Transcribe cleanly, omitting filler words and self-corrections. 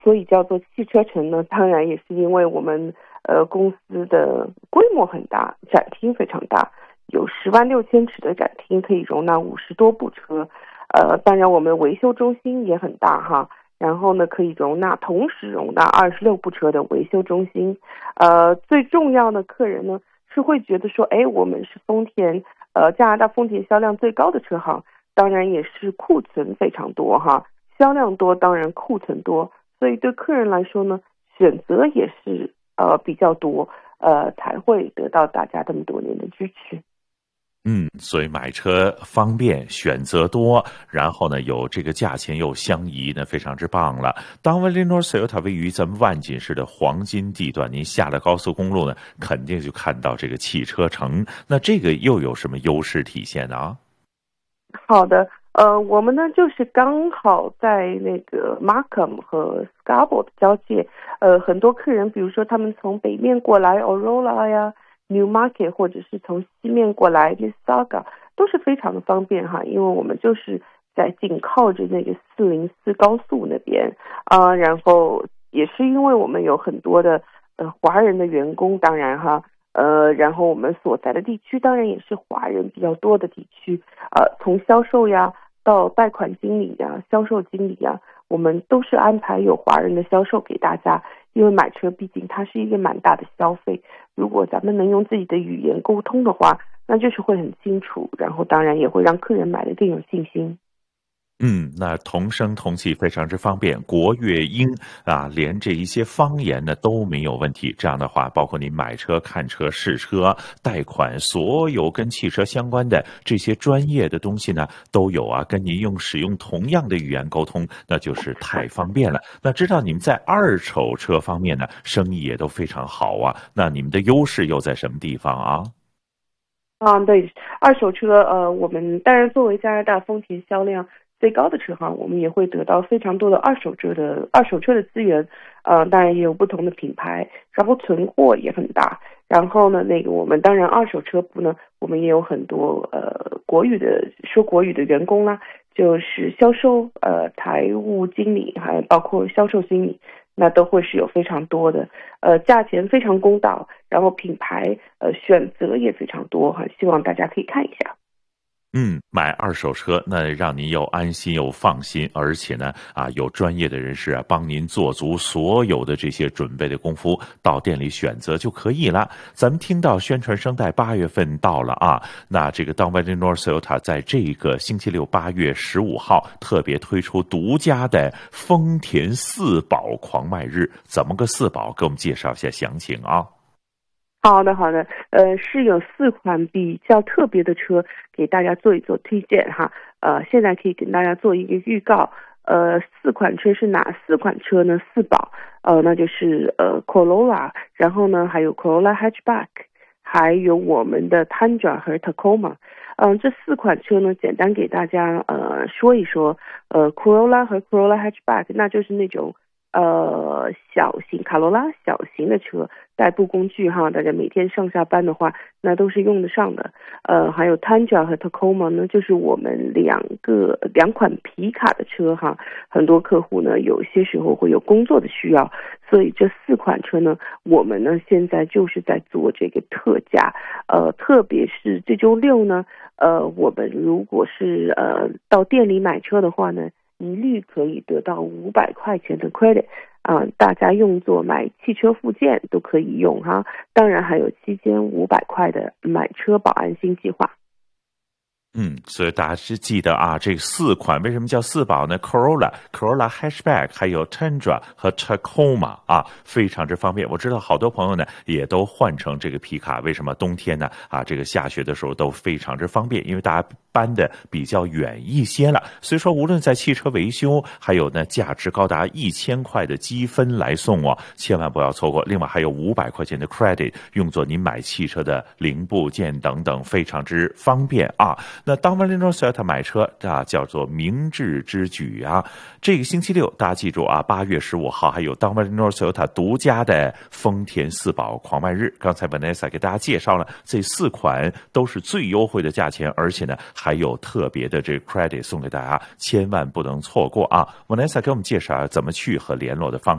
所以叫做汽车城呢，当然也是因为我们公司的规模很大，展厅非常大，有106000尺的展厅，可以容纳50多部车。当然我们维修中心也很大哈，然后呢可以同时容纳26部车的维修中心。最重要的客人呢是会觉得说，我们是丰田加拿大丰田销量最高的车行，当然也是库存非常多哈，销量多当然库存多，所以对客人来说呢，选择也是比较多，才会得到大家这么多年的支持。 所以买车方便，选择多，然后呢有这个价钱又相宜，那非常之棒了。Dunvale North Toyota位于咱们万锦市的黄金地段，您下了高速公路呢，肯定就看到这个汽车城。那这个又有什么优势体现呢？ 好的，我们呢就是刚好在那个 Markham 和 Scarborough 的交界，很多客人，比如说他们从北面过来 Aurora 呀、Newmarket， 或者是从西面过来 Mississauga， 都是非常的方便哈，因为我们就是在紧靠着那个404高速那边然后也是因为我们有很多的华人的员工，当然哈。然后我们所在的地区当然也是华人比较多的地区，从销售呀到贷款经理呀、销售经理呀，我们都是安排有华人的销售给大家，因为买车毕竟它是一个蛮大的消费，如果咱们能用自己的语言沟通的话，那就是会很清楚，然后当然也会让客人买得更有信心。 那同声同气非常之方便，国粤英连这一些方言呢都没有问题。这样的话，包括你买车、看车、试车、贷款，所有跟汽车相关的这些专业的东西呢都有啊，跟您使用同样的语言沟通，那就是太方便了。那知道你们在二手车方面呢，生意也都非常好啊，那你们的优势又在什么地方啊？ 对，二手车我们当然作为加拿大丰田销量最高的车行，我们也会得到非常多的二手车的资源，当然也有不同的品牌，然后存货也很大，然后呢，我们当然二手车部呢，我们也有很多说国语的员工啦，就是销售财务经理，还包括销售经理，那都会是有非常多的，价钱非常公道，然后品牌选择也非常多哈，希望大家可以看一下。 买二手车那让您又安心又放心，而且呢有专业的人士帮您做足所有的这些准备的功夫，到店里选择就可以了。咱们听到宣传声带8月份到了那这个 Dunvale North Toyota 在这个星期六8月15号特别推出独家的丰田4宝狂卖日，怎么个4宝？给我们介绍一下详情啊。 好的，是有4款比较特别的车给大家做一做推荐哈。现在可以跟大家做一个预告。4款车是哪4款车呢？4宝，那就是Corolla， 然后呢还有 Corolla Hatchback， 还有我们的 Tundra 和 Tacoma。这4款车呢，简单给大家说一说。Corolla 和 Corolla Hatchback， 那就是那种小型卡罗拉小型的车，代步工具哈，大家每天上下班的话，那都是用得上的。还有 Tundra 和 Tacoma 呢，就是我们两款皮卡的车哈，很多客户呢有些时候会有工作的需要，所以这4款车呢，我们呢现在就是在做这个特价。特别是这周六呢，我们如果是到店里买车的话呢，一律可以得到500块钱的 credit， 大家用作买汽车附件都可以用哈。当然还有期间500块的买车保安心计划。 所以大家是记得这4款为什么叫4宝呢？ Corolla Hatchback 还有 Tundra 和 Tacoma非常之方便。我知道好多朋友呢也都换成这个皮卡，为什么？冬天呢这个下雪的时候都非常之方便，因为大家搬的比较远一些了，所以说无论在汽车维修，还有呢价值高达1000块的积分来送千万不要错过。另外还有500块钱的 credit 用作您买汽车的零部件等等，非常之方便那Dunvale North Toyota买车叫做明智之举这个星期六大家记住8月15号还有Dunvale North Toyota独家的丰田4宝狂卖日。刚才 Vanessa 给大家介绍了这4款都是最优惠的价钱，而且呢还有特别的这个 credit 送给大家，千万不能错过啊。Vanessa 给我们介绍怎么去和联络的方式。